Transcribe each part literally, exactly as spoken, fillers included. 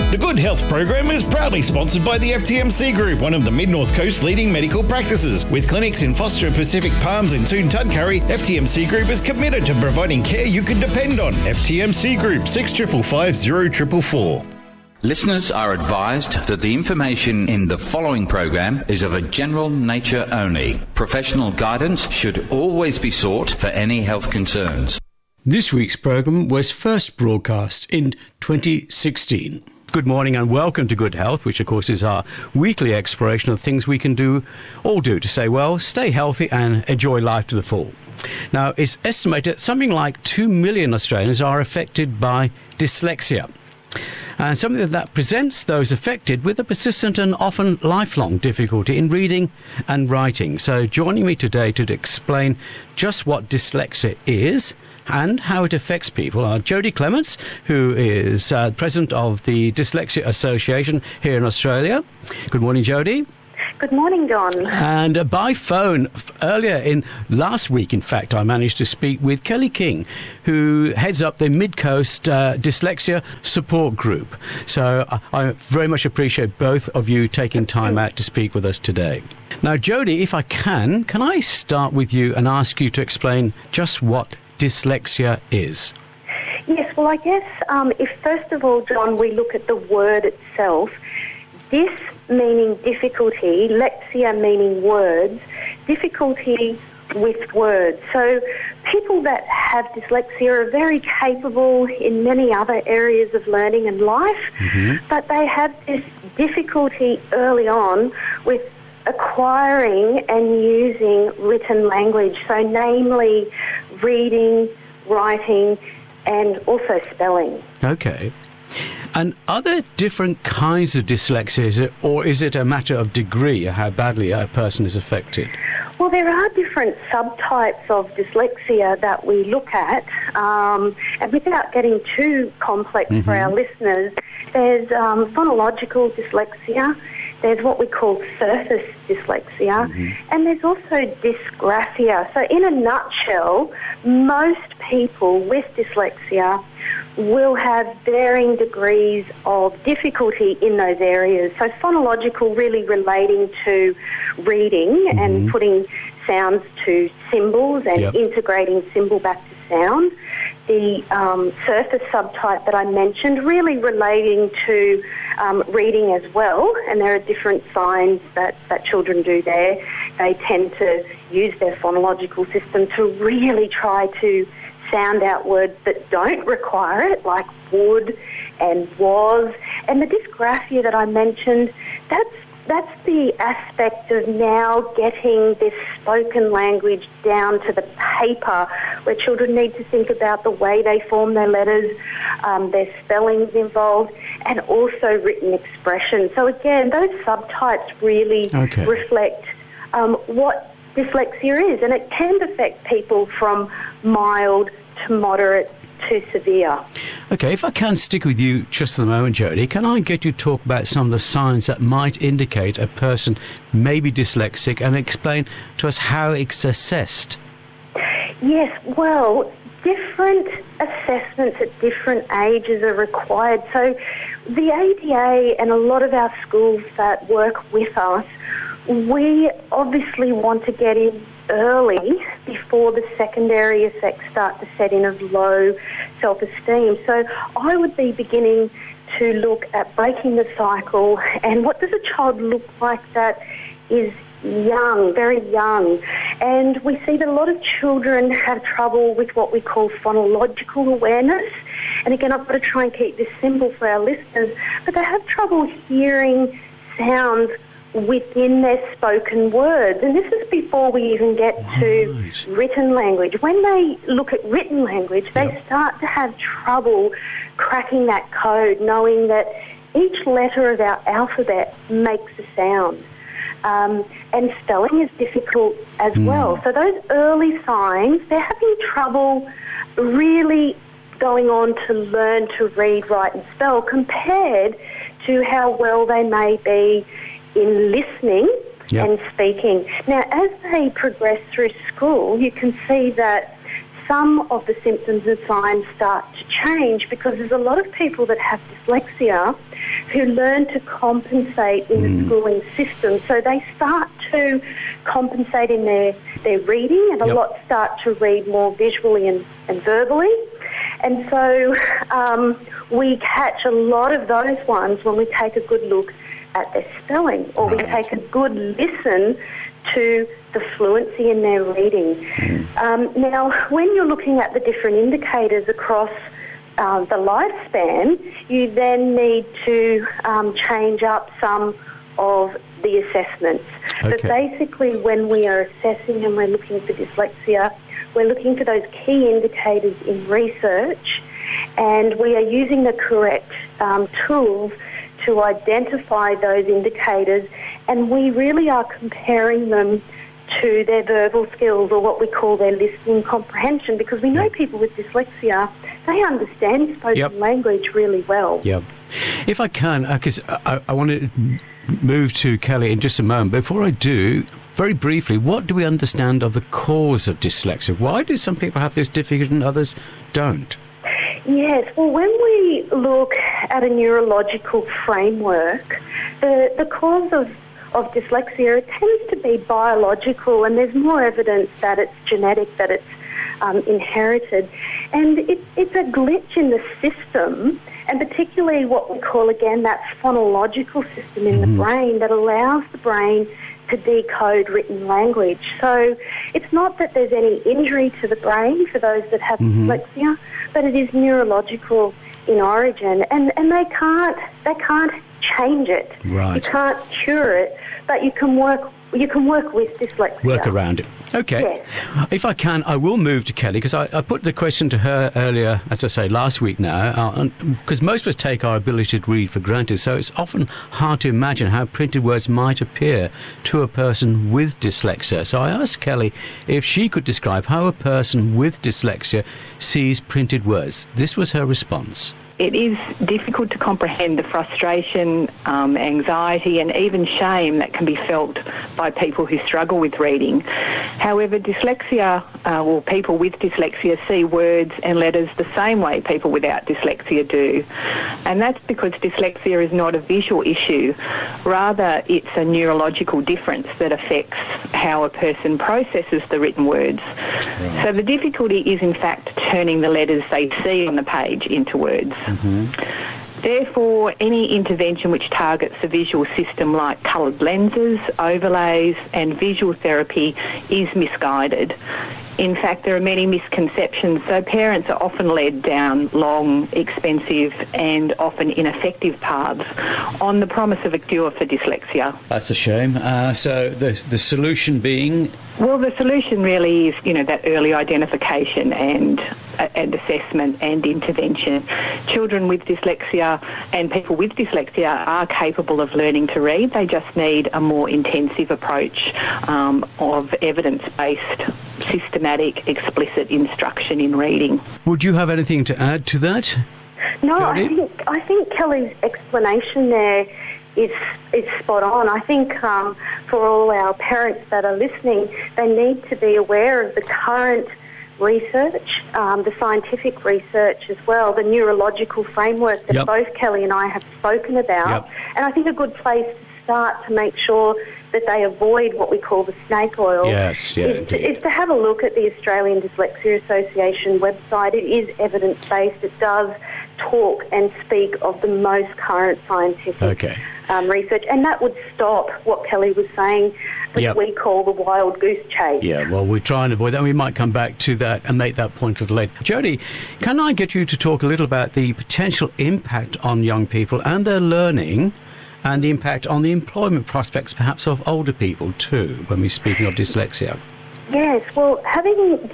The Good Health program is proudly sponsored by the F T M C Group, one of the Mid-North Coast's leading medical practices. With clinics in Foster, Pacific Palms and Toon Tudcurry, F T M C Group is committed to providing care you can depend on. F T M C Group, six five five five zero four four four. Listeners are advised that the information in the following program is of a general nature only. Professional guidance should always be sought for any health concerns. This week's program was first broadcast in twenty sixteen. Good morning and welcome to Good Health, which of course is our weekly exploration of things we can do, all do to stay well, stay healthy and enjoy life to the full. Now, it's estimated that something like two million Australians are affected by dyslexia. And something that presents those affected with a persistent and often lifelong difficulty in reading and writing. So joining me today to explain just what dyslexia is and how it affects people are Jodie Clements, who is uh, president of the Dyslexia Association here in Australia. Good morning, Jodie. Good morning, Don. And uh, by phone, earlier in last week, in fact, I managed to speak with Kelly King, who heads up the Mid-Coast uh, Dyslexia Support Group. So I, I very much appreciate both of you taking time out to speak with us today. Now, Jodie, if I can, can I start with you and ask you to explain just what dyslexia is? Yes, well, I guess um, if first of all, John, we look at the word itself, dys meaning difficulty, lexia meaning words, difficulty with words. So people that have dyslexia are very capable in many other areas of learning and life, mm-hmm. but they have this difficulty early on with acquiring and using written language, so namely reading, writing, and also spelling. Okay. And are there different kinds of dyslexia, is it, or is it a matter of degree, how badly a person is affected? Well, there are different subtypes of dyslexia that we look at, um, and without getting too complex mm-hmm. for our listeners, there's um, phonological dyslexia, there's what we call surface dyslexia, mm-hmm. and there's also dysgraphia. So in a nutshell, most people with dyslexia will have varying degrees of difficulty in those areas. So phonological really relating to reading mm-hmm. and putting sounds to symbols and yep. integrating symbol back to sound. The um, surface subtype that I mentioned really relating to um, reading as well, and there are different signs that, that children do there. They tend to use their phonological system to really try to sound out words that don't require it, like would and was. And the dysgraphia that I mentioned, that's that's the aspect of now getting this spoken language down to the paper, where children need to think about the way they form their letters, um, their spellings involved, and also written expression. So again, those subtypes really okay. reflect um, what dyslexia is, and it can affect people from mild to moderate to severe. Okay, if I can stick with you just for the moment, Jodie, can I get you to talk about some of the signs that might indicate a person may be dyslexic and explain to us how it's assessed? Yes, well, different assessments at different ages are required. So the A D A and a lot of our schools that work with us, we obviously want to get in early before the secondary effects start to set in of low self-esteem. So I would be beginning to look at breaking the cycle and what does a child look like that is young, very young. And we see that a lot of children have trouble with what we call phonological awareness. And again, I've got to try and keep this simple for our listeners, but they have trouble hearing sounds within their spoken words. And this is before we even get to right. written language. When they look at written language, they yep. start to have trouble cracking that code, knowing that each letter of our alphabet makes a sound. Um, and spelling is difficult as mm. well. So those early signs, they're having trouble really going on to learn to read, write and spell compared to how well they may be in listening yep. and speaking. Now, as they progress through school, you can see that some of the symptoms and signs start to change because there's a lot of people that have dyslexia who learn to compensate in mm. the schooling system. So they start to compensate in their, their reading, and a yep. lot start to read more visually and, and verbally. And so um, we catch a lot of those ones when we take a good look at their spelling, or right. we take a good listen to the fluency in their reading. Mm. Um, now, when you're looking at the different indicators across uh, the lifespan, you then need to um, change up some of the assessments. Okay. But basically, when we are assessing and we're looking for dyslexia, we're looking for those key indicators in research, and we are using the correct um, tools to identify those indicators, and we really are comparing them to their verbal skills, or what we call their listening comprehension, because we know people with dyslexia, they understand spoken yep. language really well. Yep. If I can, because uh, I, I want to move to Kelly in just a moment. Before I do, very briefly, what do we understand of the cause of dyslexia? Why do some people have this difficulty and others don't? Yes, well, when we look at a neurological framework, the, the cause of, of dyslexia, it tends to be biological, and there's more evidence that it's genetic, that it's um, inherited. And it, it's a glitch in the system, and particularly what we call, again, that phonological system in mm-hmm. the brain that allows the brain to decode written language. So it's not that there's any injury to the brain for those that have mm-hmm. dyslexia, but it is neurological in origin, and, and they can't they can't change it. Right. You can't cure it, but you can work you can work with dyslexia. Work around it. Okay. Yes. If I can, I will move to Kelly, because I, I put the question to her earlier, as I say, last week now, because uh, most of us take our ability to read for granted, so it's often hard to imagine how printed words might appear to a person with dyslexia. So I asked Kelly if she could describe how a person with dyslexia sees printed words. This was her response. It is difficult to comprehend the frustration, um, anxiety and even shame that can be felt by people who struggle with reading. However, dyslexia, uh, or people with dyslexia, see words and letters the same way people without dyslexia do. And that's because dyslexia is not a visual issue. Rather, it's a neurological difference that affects how a person processes the written words. Right. So the difficulty is, in fact, turning the letters they see on the page into words. Mm-hmm. Therefore, any intervention which targets the visual system, like coloured lenses, overlays and visual therapy, is misguided. In fact, there are many misconceptions, so parents are often led down long, expensive and often ineffective paths on the promise of a cure for dyslexia. That's a shame. Uh, so the the solution being? Well, the solution really is, you know, that early identification and uh, and assessment and intervention. Children with dyslexia and people with dyslexia are capable of learning to read. They just need a more intensive approach um, of evidence-based, systematic, explicit instruction in reading. Would you have anything to add to that? No, I think I think Kelly's explanation there is is spot on. I think um, for all our parents that are listening, they need to be aware of the current research, um, the scientific research as well, the neurological framework that yep. both Kelly and I have spoken about. Yep. And I think a good place to start to make sure that they avoid what we call the snake oil yes, yeah, is, to, is to have a look at the Australian Dyslexia Association website. It is evidence-based. It does talk and speak of the most current scientific okay. um, research, and that would stop what Kelly was saying, which yep. we call the wild goose chase. Yeah, well, we try and avoid that. We might come back to that and make that point a little later. Jody, can I get you to talk a little about the potential impact on young people and their learning, and the impact on the employment prospects perhaps of older people too, when we're speaking of dyslexia? Yes, well, having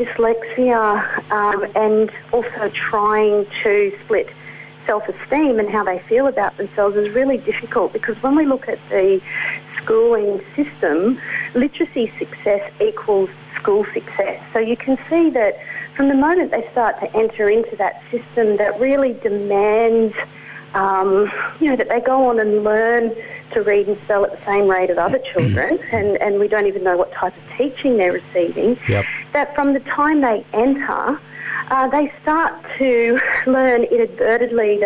dyslexia um, and also trying to split self-esteem and how they feel about themselves is really difficult, because when we look at the schooling system, literacy success equals school success. So you can see that from the moment they start to enter into that system that really demands Um, you know, that they go on and learn to read and spell at the same rate as other children, and, and we don't even know what type of teaching they're receiving, yep. that from the time they enter, uh, they start to learn inadvertently that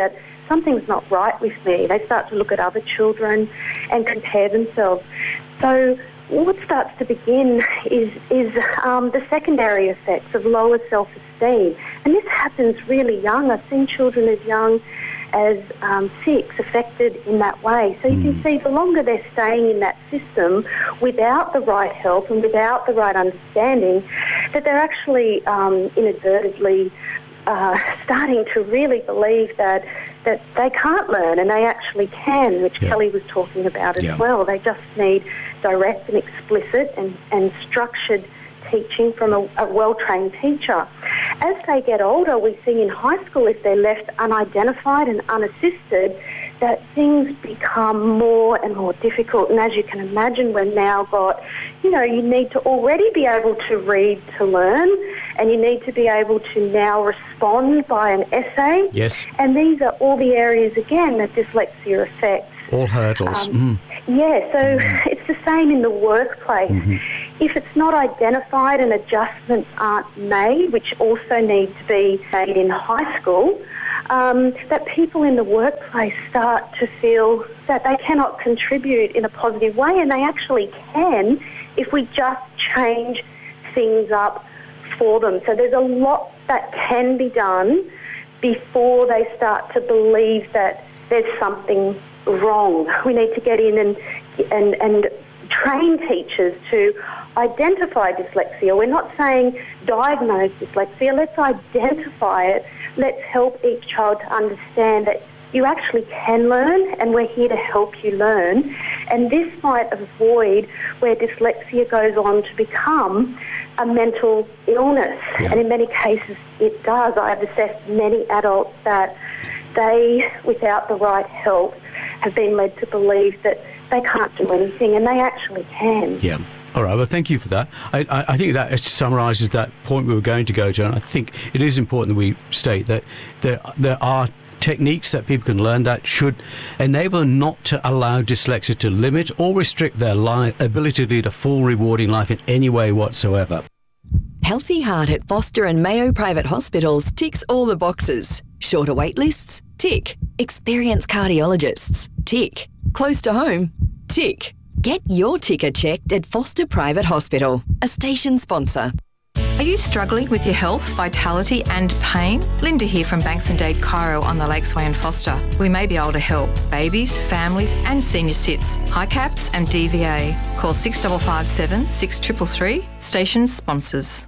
something's not right with me. They start to look at other children and compare themselves. So what starts to begin is, is um, the secondary effects of lower self-esteem. And this happens really young. I've seen children as young as um, six affected in that way. So you mm. can see the longer they're staying in that system without the right help and without the right understanding, that they're actually um, inadvertently uh, starting to really believe that that they can't learn, and they actually can, which yeah. Kelly was talking about as yeah. well. They just need direct and explicit and, and structured teaching from a, a well-trained teacher. As they get older, we see in high school, if they're left unidentified and unassisted, that things become more and more difficult. And as you can imagine, we've now got, you know, you need to already be able to read to learn, and you need to be able to now respond by an essay. Yes. And these are all the areas, again, that dyslexia affects. All hurdles. Um, mm. Yeah, so mm. it's the same in the workplace. Mm-hmm. If it's not identified and adjustments aren't made, which also need to be made in high school, um, that people in the workplace start to feel that they cannot contribute in a positive way, and they actually can if we just change things up for them. So there's a lot that can be done before they start to believe that there's something wrong. We need to get in and and and train teachers to identify dyslexia. We're not saying diagnose dyslexia. Let's identify it. Let's help each child to understand that you actually can learn, and we're here to help you learn. And this might avoid where dyslexia goes on to become a mental illness. Yeah. And in many cases it does. I have assessed many adults that they, without the right help, have been led to believe that they can't do anything, and they actually can. Yeah. All right, well, thank you for that. I, I, I think that summarises that point we were going to go to, and I think it is important that we state that there, there are techniques that people can learn that should enable them not to allow dyslexia to limit or restrict their li- ability to lead a full, rewarding life in any way whatsoever. Healthy Heart at Foster and Mayo Private Hospitals ticks all the boxes. Shorter wait lists? Tick. Experienced cardiologists? Tick. Close to home? Tick. Get your ticker checked at Foster Private Hospital, a station sponsor. Are you struggling with your health, vitality and pain? Linda here from Banks and Dade Chiro on the Lakesway in Foster. We may be able to help babies, families and senior sits, H I CAPS and D V A. Call six five five seven, six three three three, station sponsors.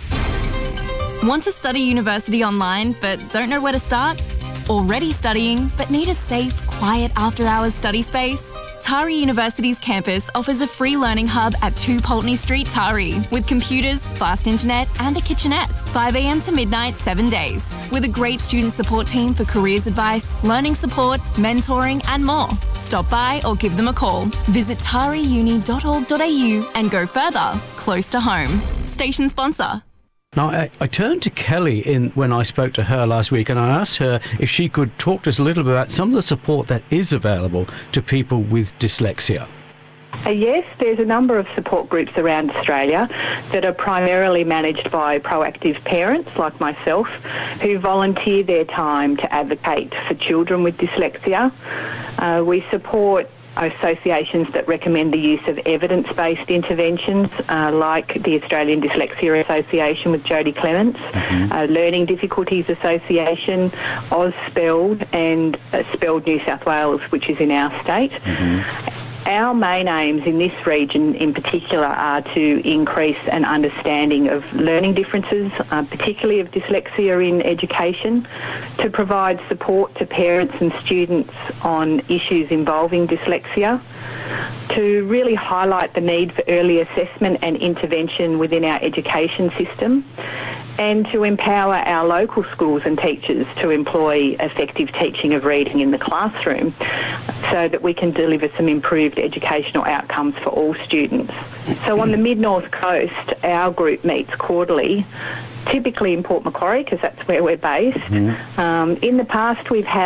Want to study university online but don't know where to start? Already studying but need a safe, quiet after-hours study space? Tari University's campus offers a free learning hub at two Pulteney Street, Tari, with computers, fast internet and a kitchenette, five a.m. to midnight, seven days, with a great student support team for careers advice, learning support, mentoring and more. Stop by or give them a call. Visit tari uni dot org dot a u and go further, close to home. Station sponsor. Now, I, I turned to Kelly in when I spoke to her last week, and I asked her if she could talk to us a little bit about some of the support that is available to people with dyslexia. Uh, yes, there's a number of support groups around Australia that are primarily managed by proactive parents like myself who volunteer their time to advocate for children with dyslexia. Uh, we support associations that recommend the use of evidence-based interventions, uh, like the Australian Dyslexia Association with Jodie Clements, mm-hmm. uh, Learning Difficulties Association, AusSpelled, and uh, Spelled New South Wales, which is in our state. Mm-hmm. Our main aims in this region in particular are to increase an understanding of learning differences, uh, particularly of dyslexia in education, to provide support to parents and students on issues involving dyslexia, to really highlight the need for early assessment and intervention within our education system, and to empower our local schools and teachers to employ effective teaching of reading in the classroom so that we can deliver some improved educational outcomes for all students. So on the Mid-North Coast, our group meets quarterly, typically in Port Macquarie because that's where we're based. Mm-hmm. Um, in the past we've had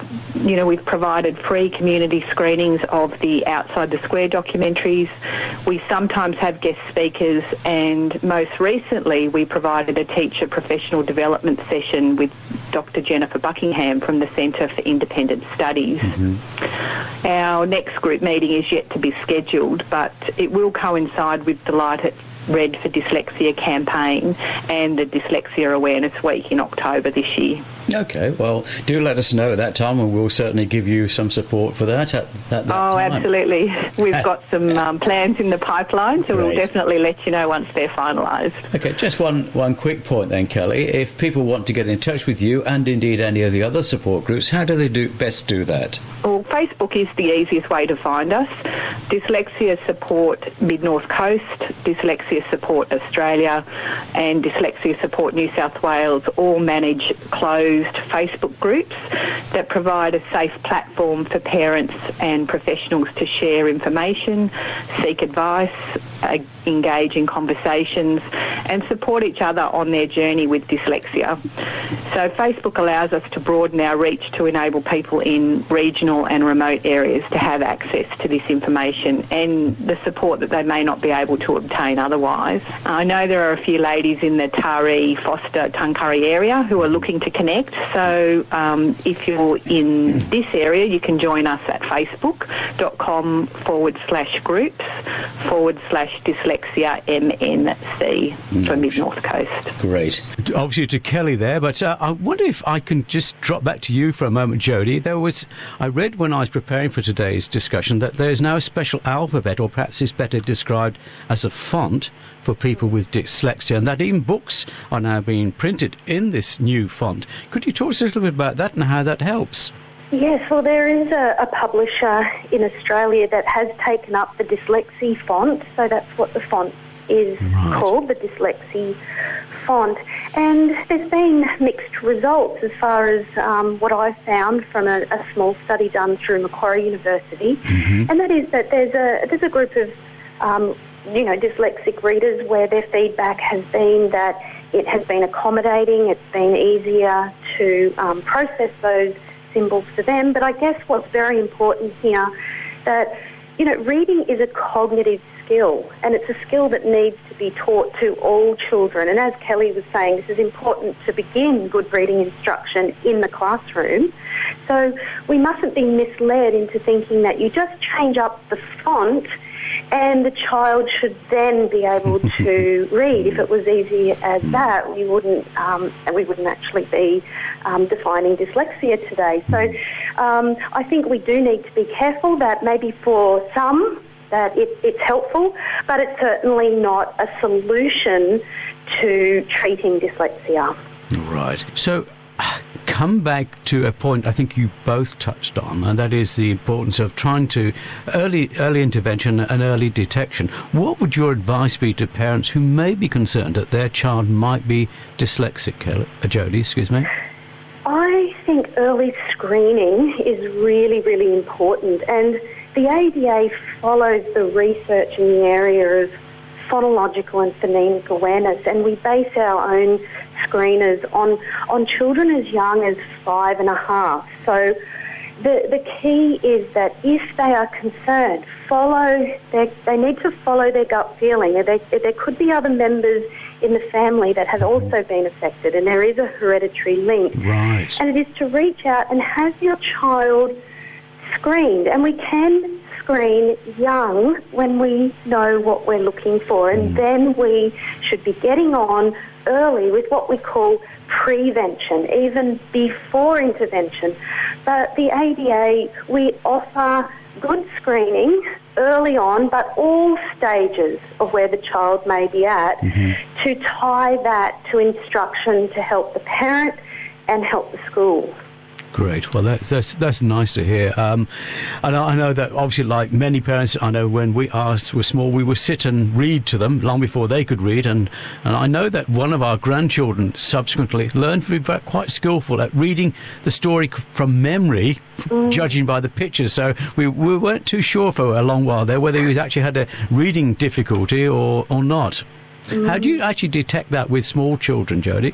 you know, we've provided free community screenings of the Outside the Square documentaries. We sometimes have guest speakers, and most recently we provided a teacher professional development session with Doctor Jennifer Buckingham from the Centre for Independent Studies. Mm-hmm. Our next group meeting is yet to be scheduled, but it will coincide with the Light at Red for Dyslexia campaign and the Dyslexia Awareness Week in October this year. Okay, well, do let us know at that time, and we'll certainly give you some support for that at, at that oh, time. Absolutely. We've got some um, plans in the pipeline, so Great. We'll definitely let you know once they're finalised. Okay, just one, one quick point then, Kelly. If people want to get in touch with you, and indeed any of the other support groups, how do they do best do that? Well, Facebook is the easiest way to find us. Dyslexia Support Mid-North Coast, Dyslexia Support Australia, and Dyslexia Support New South Wales all manage closed Facebook groups that provide a safe platform for parents and professionals to share information, seek advice, uh, engage in conversations and support each other on their journey with dyslexia. So Facebook allows us to broaden our reach to enable people in regional and remote areas to have access to this information and the support that they may not be able to obtain otherwise. I know there are a few ladies in the Taree, Foster, Tuncurry area who are looking to connect, so um, if you're in this area you can join us at facebook.com forward slash groups forward slash dyslexia M N C for Mid-North Coast. Great. Obviously to Kelly there, but uh, I wonder if I can just drop back to you for a moment, Jodie. There was, I read when I was preparing for today's discussion that there's now a special alphabet, or perhaps it's better described as a font, for people with dyslexia, and that even books are now being printed in this new font. Could you talk to us a little bit about that and how that helps? Yes, well, there is a, a publisher in Australia that has taken up the Dyslexie font, so that's what the font is right. called, the Dyslexie font. And there's been mixed results as far as um, what I've found from a, a small study done through Macquarie University, mm-hmm. and that is that there's a there's a group of um, you know, dyslexic readers where their feedback has been that it has been accommodating, it's been easier to um, process those symbols for them. But I guess what's very important here, that, you know, reading is a cognitive skill, and it's a skill that needs to be taught to all children. And as Kelly was saying, this is important to begin good reading instruction in the classroom. So we mustn't be misled into thinking that you just change up the font and the child should then be able to read. If it was easy as that, we wouldn't, um, and we wouldn't actually be um, defining dyslexia today. So um, I think we do need to be careful that maybe for some that it, it's helpful, but it's certainly not a solution to treating dyslexia. Right. So come back to a point I think you both touched on, and that is the importance of trying to early early intervention and early detection. What would your advice be to parents who may be concerned that their child might be dyslexic? Uh, Jodie, excuse me. I think early screening is really, really important, and the A D A follows the research in the area of phonological and phonemic awareness, and we base our own screeners on, on children as young as five and a half. So the the key is that if they are concerned, follow their, they need to follow their gut feeling. There, there could be other members in the family that have also been affected, and there is a hereditary link. Right. And it is to reach out and have your child screened, and we can screen young when we know what we're looking for, and mm. then we should be getting on early with what we call prevention, even before intervention. But the A D A, we offer good screening early on, but all stages of where the child may be at, mm-hmm. to tie that to instruction to help the parent and help the school. Great. Well, that's that's, that's nice to hear. Um, and I know that obviously, like many parents, I know when we ours were small, we would sit and read to them long before they could read. And, and I know that one of our grandchildren subsequently learned to be quite skillful at reading the story from memory, mm. judging by the pictures. So we, we weren't too sure for a long while there whether he actually had a reading difficulty or, or not. Mm. How do you actually detect that with small children, Jodie?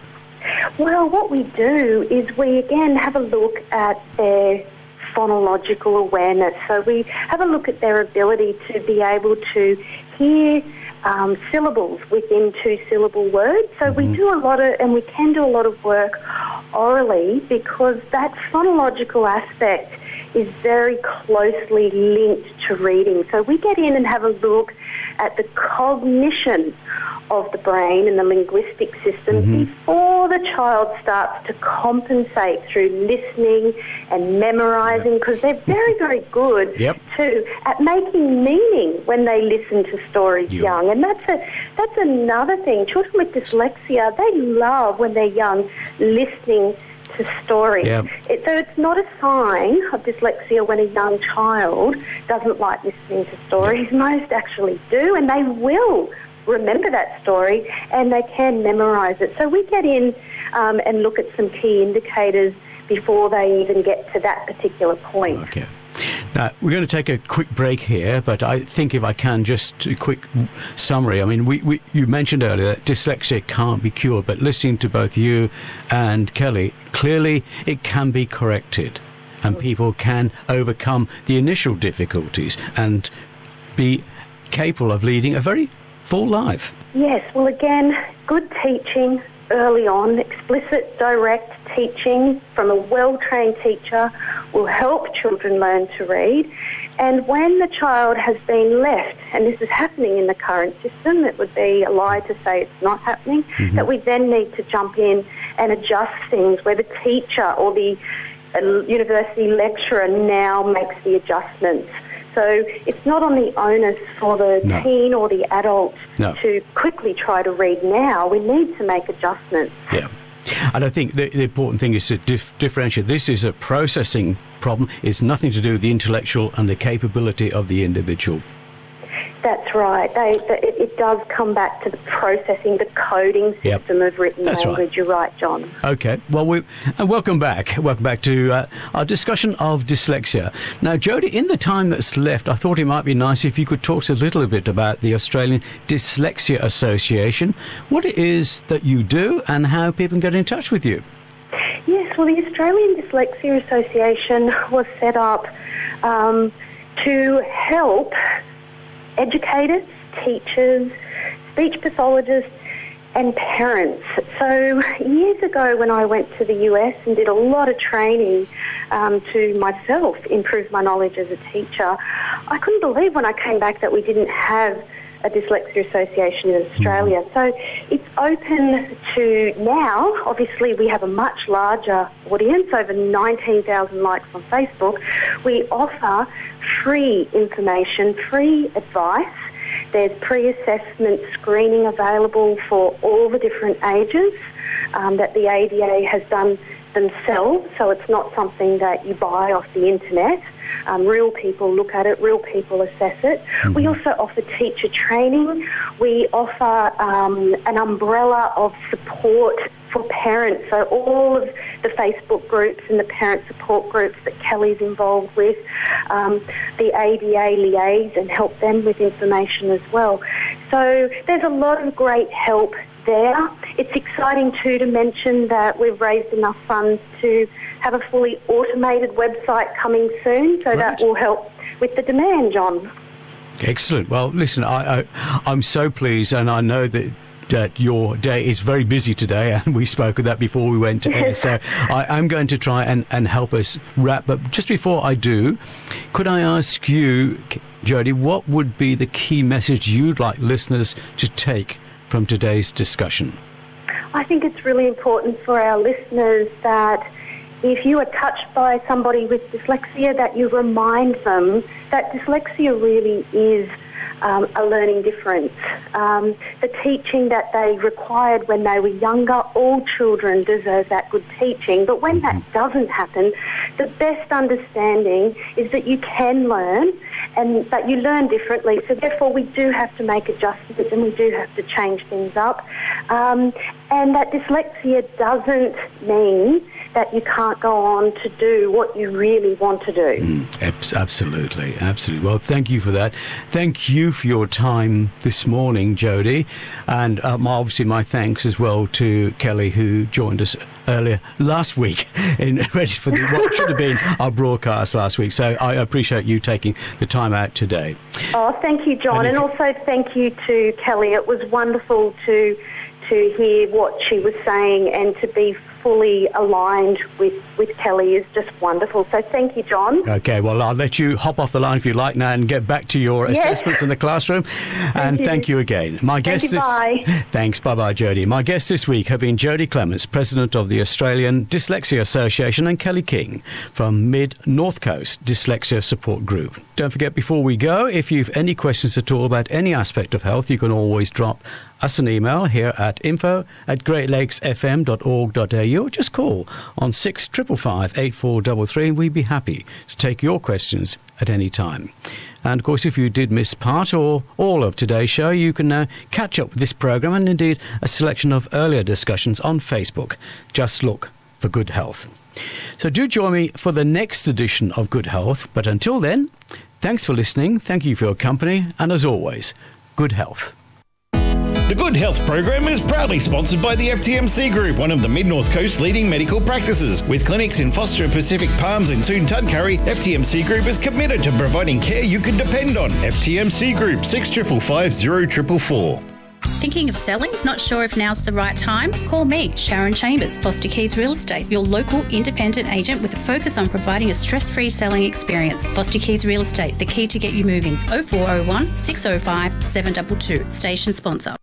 Well, what we do is we, again, have a look at their phonological awareness. So we have a look at their ability to be able to hear um, syllables within two-syllable words. So mm-hmm. we do a lot of, and we can do a lot of work orally, because that phonological aspect is very closely linked to reading. So we get in and have a look at the cognition of the brain and the linguistic system mm-hmm. before the child starts to compensate through listening and memorising, because they're very, very good yep. too at making meaning when they listen to stories yep. young. And that's a that's another thing. Children with dyslexia, they love when they're young listening to stories. Yep. It, so it's not a sign of dyslexia when a young child doesn't like listening to stories. Most actually do, and they will remember that story and they can memorise it. So we get in um, and look at some key indicators before they even get to that particular point. Okay. Now, we're going to take a quick break here, but I think if I can, just a quick summary. I mean, we, we you mentioned earlier that dyslexia can't be cured, but listening to both you and Kelly, clearly it can be corrected and people can overcome the initial difficulties and be capable of leading a very full life. Yes, well, again, good teaching early on, explicit, direct teaching from a well-trained teacher will help children learn to read. And when the child has been left, and this is happening in the current system, it would be a lie to say it's not happening, mm-hmm. that we then need to jump in and adjust things where the teacher or the uh, university lecturer now makes the adjustments. So it's not on the onus for the no. teen or the adult no. to quickly try to read now. We need to make adjustments. Yeah. And I think the, the important thing is to dif- differentiate. This is a processing problem. It's nothing to do with the intellectual and the capability of the individual. That's right. They, they, it, it does come back to the processing, the coding system yep. of written That's language. Right. You're right, John. Okay. Well, we and welcome back. Welcome back to uh, our discussion of dyslexia. Now, Jodie, in the time that's left, I thought it might be nice if you could talk to us a little bit about the Australian Dyslexia Association, what it is that you do and how people can get in touch with you. Yes, well, the Australian Dyslexia Association was set up um, to help educators, teachers, speech pathologists and parents. So years ago when I went to the U S and did a lot of training um, to myself improve my knowledge as a teacher, I couldn't believe when I came back that we didn't have a Dyslexia Association in Australia. So it's open to now. Obviously, we have a much larger audience, over nineteen thousand likes on Facebook. We offer free information, free advice. There's pre-assessment screening available for all the different ages um, that the A D A has done themselves, so it's not something that you buy off the internet. Um, real people look at it, real people assess it. Mm-hmm. We also offer teacher training. We offer um, an umbrella of support for parents, so all of the Facebook groups and the parent support groups that Kelly's involved with, um, the A D A liaise and help them with information as well. So there's a lot of great help there. It's exciting too to mention that we've raised enough funds to have a fully automated website coming soon, so right. that will help with the demand, John. Excellent. Well, listen, I, I, I'm so pleased, and I know that that your day is very busy today, and we spoke of that before we went to air. So I, I'm going to try and, and help us wrap. But just before I do, could I ask you, Jodie, what would be the key message you'd like listeners to take from today's discussion? I think it's really important for our listeners that if you are touched by somebody with dyslexia, that you remind them that dyslexia really is Um, a learning difference. Um, the teaching that they required when they were younger, all children deserve that good teaching. But when that doesn't happen, the best understanding is that you can learn and that you learn differently. So therefore we do have to make adjustments and we do have to change things up. Um, and that dyslexia doesn't mean that you can't go on to do what you really want to do. Mm, absolutely, absolutely. Well, thank you for that. Thank you for your time this morning, Jodie. And um, obviously my thanks as well to Kelly, who joined us earlier last week in ready for the, what should have been our broadcast last week. So I appreciate you taking the time out today. Oh, thank you, John. And, and also thank you to Kelly. It was wonderful to to hear what she was saying and to be fully aligned with, with Kelly is just wonderful. So thank you, John. Okay, well, I'll let you hop off the line if you like now and get back to your yes. assessments in the classroom. Thank and you. Thank you again. My thank guest you, this bye. Thanks. Bye-bye, Jodie. My guests this week have been Jodie Clements, President of the Australian Dyslexia Association, and Kelly King from Mid North Coast Dyslexia Support Group. Don't forget, before we go, if you've any questions at all about any aspect of health, you can always drop us an email here at info at great lakes f m dot org dot a u or just call on six five five, eight four three three and we'd be happy to take your questions at any time. And of course, if you did miss part or all of today's show, you can now catch up with this programme and indeed a selection of earlier discussions on Facebook. Just look for Good Health. So do join me for the next edition of Good Health. But until then, thanks for listening, thank you for your company, and as always, good health. The Good Health program is proudly sponsored by the F T M C Group, one of the Mid-North Coast's leading medical practices. With clinics in Foster and Pacific Palms and Toon Tudcurry, F T M C Group is committed to providing care you can depend on. F T M C Group, six five five, zero four four four. Thinking of selling? Not sure if now's the right time? Call me, Sharon Chambers, Foster Keys Real Estate, your local independent agent with a focus on providing a stress-free selling experience. Foster Keys Real Estate, the key to get you moving. oh four oh one, six oh five, seven two two. Station sponsor.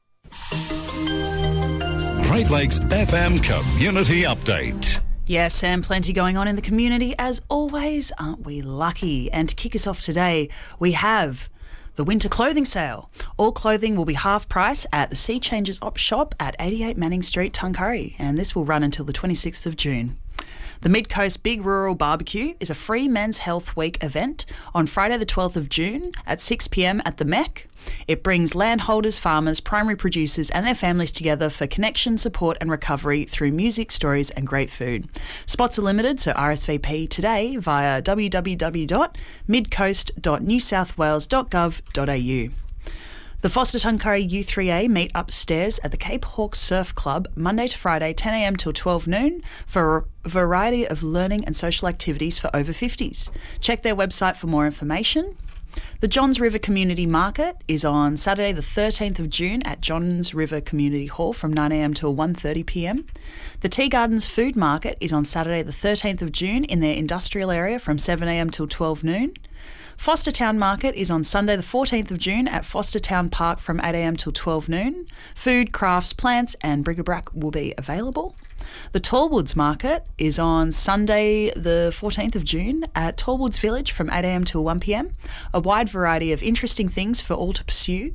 Great Lakes F M Community Update. Yes, Sam, plenty going on in the community as always. Aren't we lucky? And to kick us off today, we have the winter clothing sale. All clothing will be half price at the Sea Changes Op Shop at eighty-eight Manning Street, Tuncurry, and this will run until the twenty-sixth of June. The Mid-Coast Big Rural Barbecue is a free Men's Health Week event on Friday the twelfth of June at six p m at the Mech. It brings landholders, farmers, primary producers and their families together for connection, support and recovery through music, stories and great food. Spots are limited, so R S V P today via w w w dot midcoast dot new south wales dot gov dot a u. The Foster Tuncurry U three A meet upstairs at the Cape Hawke Surf Club Monday to Friday ten a m till twelve noon for a variety of learning and social activities for over fifties. Check their website for more information. The Johns River Community Market is on Saturday the thirteenth of June at Johns River Community Hall from nine a m till one thirty p m. The Tea Gardens Food Market is on Saturday the thirteenth of June in their industrial area from seven a m till twelve noon. Foster Town Market is on Sunday the fourteenth of June at Foster Town Park from eight a m till twelve noon. Food, crafts, plants and bric-a-brac will be available. The Tallwoods Market is on Sunday the fourteenth of June at Tallwoods Village from eight a m till one p m. A wide variety of interesting things for all to pursue.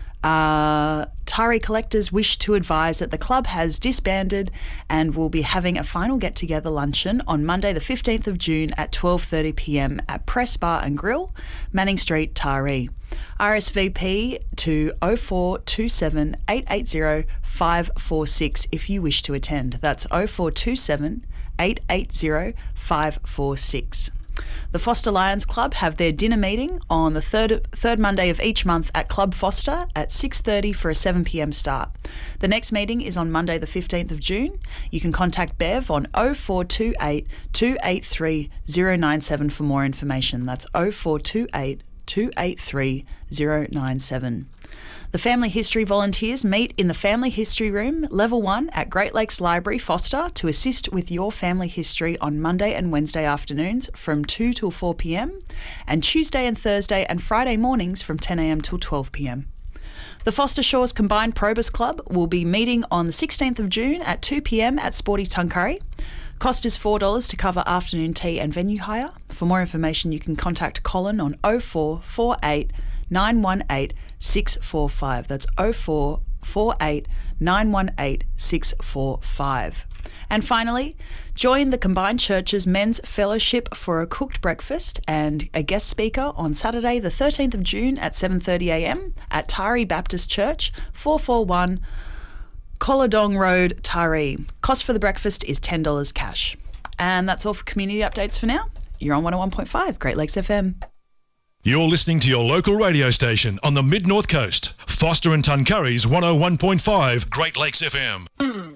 Uh, Tari collectors wish to advise that the club has disbanded and will be having a final get-together luncheon on Monday the fifteenth of June at twelve thirty p m at Press Bar and Grill, Manning Street, Tari. R S V P to oh four two seven, eight eight zero, five four six if you wish to attend. That's oh four two seven, eight eight zero, five four six. The Foster Lions Club have their dinner meeting on the third third Monday of each month at Club Foster at six thirty for a seven p m start. The next meeting is on Monday the fifteenth of June. You can contact Bev on oh four two eight, two eight three, oh nine seven for more information. That's oh four two eight, two eight three, oh nine seven. The Family History Volunteers meet in the Family History Room, Level one at Great Lakes Library, Foster, to assist with your family history on Monday and Wednesday afternoons from two till four p m and Tuesday and Thursday and Friday mornings from ten a m till twelve p m. The Foster Shores Combined Probus Club will be meeting on the sixteenth of June at two p m at Sporty Tuncurry. Cost is four dollars to cover afternoon tea and venue hire. For more information, you can contact Colin on oh four four eight, nine one eight, six four five. That's oh four four eight, nine one eight, six four five. And finally, join the Combined Churches Men's Fellowship for a cooked breakfast and a guest speaker on Saturday the thirteenth of June at seven thirty a m at Tari Baptist Church, four forty-one Colladong Road, Tari. Cost for the breakfast is ten dollars cash. And that's all for community updates for now. You're on one oh one point five Great Lakes F M. You're listening to your local radio station on the Mid-North Coast. Foster and Tuncurry's one oh one point five Great Lakes F M.